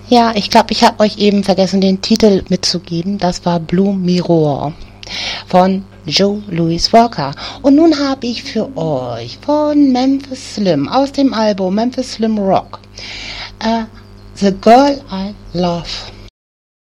Ja, ich glaube, ich habe euch eben vergessen, den Titel mitzugeben. Das war Blue Mirror von Joe Louis Walker. Und nun habe ich für euch von Memphis Slim aus dem Album Memphis Slim Rock The Girl I Love.